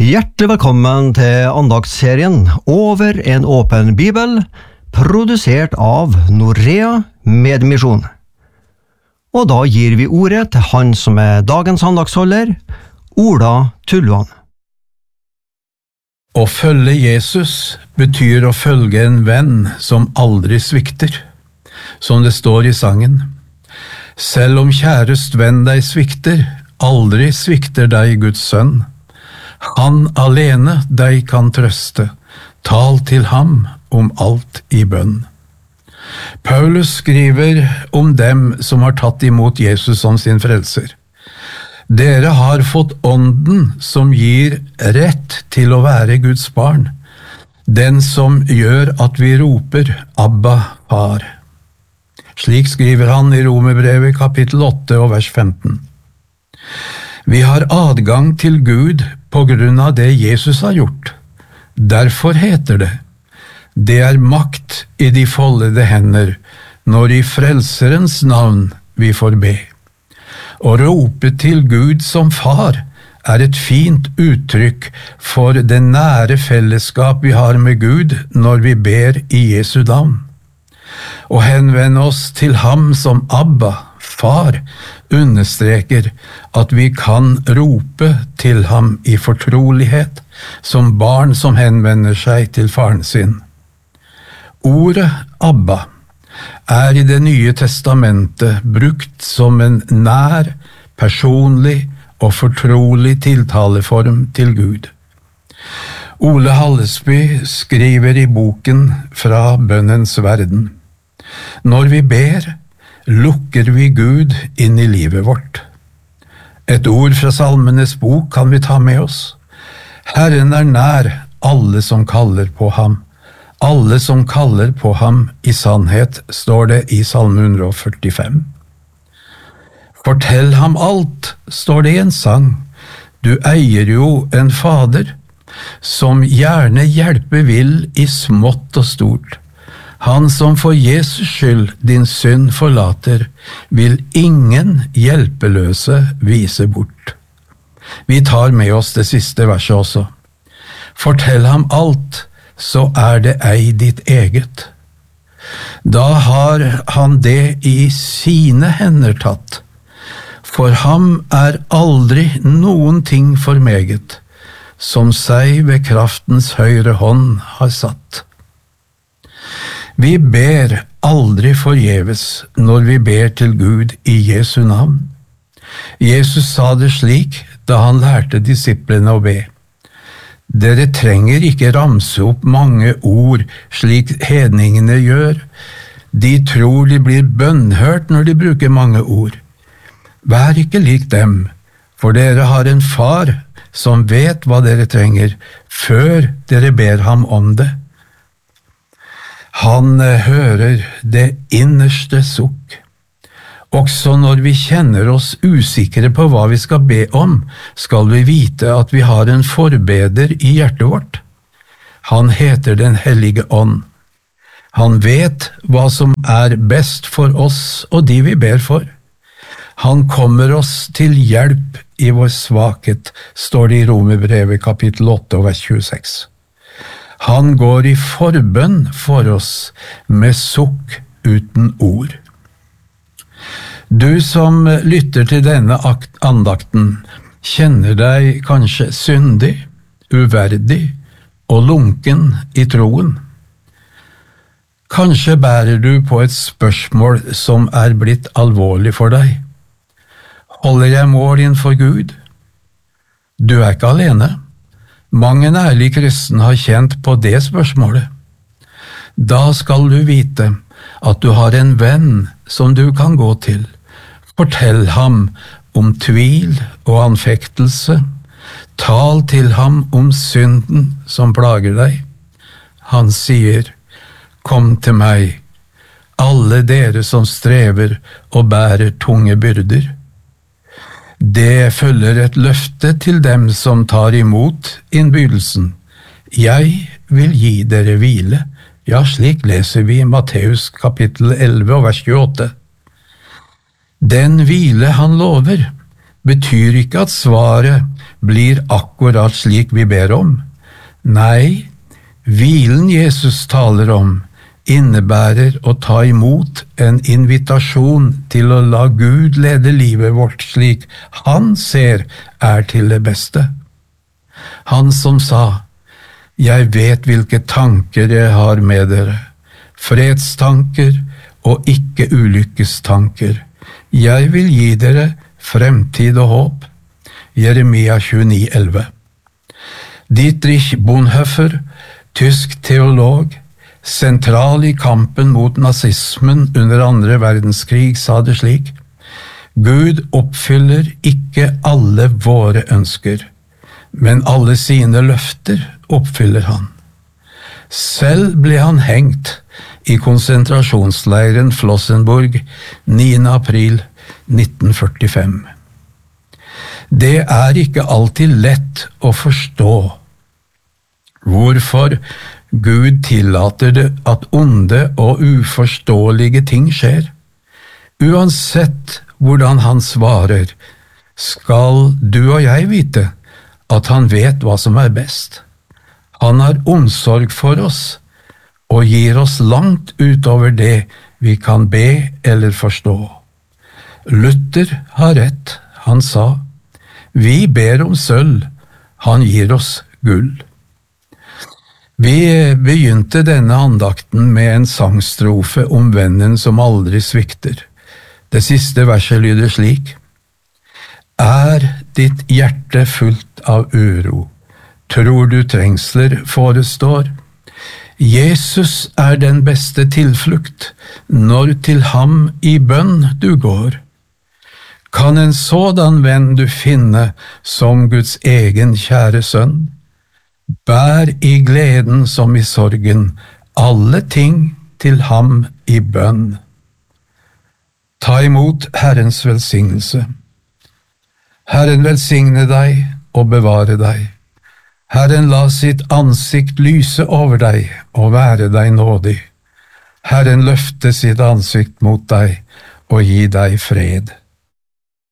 Hjertelig velkommen til andaktsserien Over en åpen bibel, produsert av Norea Medmisjon. Og da gir vi ordet til han som er dagens andaktsholder, Ola Tulluan. Å følge Jesus betyr å følge en venn som aldri svikter, som det står i sangen. Selv om kjærest venn deg svikter, aldri svikter deg Guds sønn. Han alene deg kan trøste, tal til ham om alt i bønn. Paulus skriver om dem som har tatt imot Jesus som sin frelser. Dere har fått ånden som gir rett til å være Guds barn, den som gjør at vi roper Abba, far. Slik skriver han i Romerbrevet kapittel 8 og vers 15. Vi har adgang til Gud på grunn av det Jesus har gjort. Derfor heter det, det er makt i de foldede hender, når i frelserens navn vi får be. Å rope til Gud som far er et fint uttrykk for det nære fellesskap vi har med Gud når vi ber i Jesu navn. Å henvende oss til ham som Abba, far, understreker at vi kan rope til ham i fortrolighet, som barn som henvender seg til faren sin. Ordet Abba er i Det nye testamentet brukt som en nær, personlig og fortrolig tiltaleform til Gud. Ole Hallesby skriver i boken Fra bønnens verden. Når vi ber, lukker vi Gud inn i livet vårt. Et ord fra Salmenes bok kan vi ta med oss. Herren er nær alle som kaller på ham. Alle som kaller på ham i sannhet, står det i Salme 145. Fortell ham alt, står det i en sang. Du eier jo en fader, som gjerne hjelpe vil i smått og stort. Han som for Jesus skyld din synd forlater, vil ingen hjelpeløse vise bort. Vi tar med oss det siste verset også. Fortell ham alt, så er det ei ditt eget. Da har han det i sine hender tatt. For ham er aldri noen ting for meget, som seg ved kraftens høyre hånd har satt. Vi ber aldri forgjeves når vi ber til Gud i Jesu navn. Jesus sa det slik da han lærte disiplene å be. Dere trenger ikke ramse opp mange ord slik hedningene gjør. De tror de blir bønnhørt når de bruker mange ord. Vær ikke lik dem, for dere har en far som vet hva dere trenger, før dere ber ham om det. Han hører det innerste sukk. Også når vi kjenner oss usikre på hva vi skal be om, skal vi vite at vi har en forbeder i hjertet vårt. Han heter Den hellige ånd. Han vet hva som er best for oss og de vi ber for. Han kommer oss til hjelp i vår svakhet, står det i Romerbrevet kapittel 8 vers 26. Han går i forbønn for oss med sukk uten ord. Du som lytter til denne andakten, kjenner deg kanskje syndig, uverdig og lunken i troen. Kanskje bærer du på et spørsmål som er blitt alvorlig for deg. Holder jeg mål innenfor Gud? Du er ikke alene. Mange en ærlig kristen har kjent på det spørsmålet. Da skal du vite at du har en venn som du kan gå til. Fortell ham om tvil og anfektelse. Tal til ham om synden som plager deg. Han sier, kom til meg, alle dere som strever og bærer tunge byrder. Det følger et løfte til dem som tar imot innbydelsen. Jeg vil gi dere hvile. Ja, slik leser vi i Matteus kapittel 11 og vers 28. Den hvile han lover, betyr ikke at svaret blir akkurat slik vi ber om. Nei, hvilen Jesus taler om, innebærer å ta imot en invitasjon til å la Gud lede livet vårt slik han ser er til det beste. Han som sa, «Jeg vet hvilke tanker jeg har med dere, fredstanker og ikke ulykkestanker. Jeg vil gi dere fremtid og håp.» Jeremia 29,11. Dietrich Bonhoeffer, tysk teolog, sentral i kampen mot nazismen under andre verdenskrig, sa det slik: «Gud oppfyller ikke alle våre ønsker, men alle sine løfter oppfyller han.» Selv ble han hengt i konsentrasjonsleiren Flossenburg 9. april 1945. Det er ikke alltid lett å forstå hvorfor Gud tillater det at onde og uforståelige ting skjer. Uansett hvordan han svarer, skal du og jeg vite at han vet hva som er best. Han har omsorg for oss og gir oss langt utover det vi kan be eller forstå. Luther har rett, han sa, «Vi ber om sølv, han gir oss gull.» Vi begynte denne andakten med en sangstrofe om vennen som aldri svikter. Det siste verset lyder slik: «Er ditt hjerte fullt av uro? Tror du trengsler forestår? Jesus er den beste tilflukt, når til ham i bønn du går. Kan en sådan venn du finne som Guds egen kjære sønn? Bær i gleden som i sorgen, alle ting til ham i bønn.» Ta imot Herrens velsignelse. Herren velsigne deg og bevare deg. Herren la sitt ansikt lyse over deg og være deg nådig. Herren løfte sitt ansikt mot deg og gi deg fred.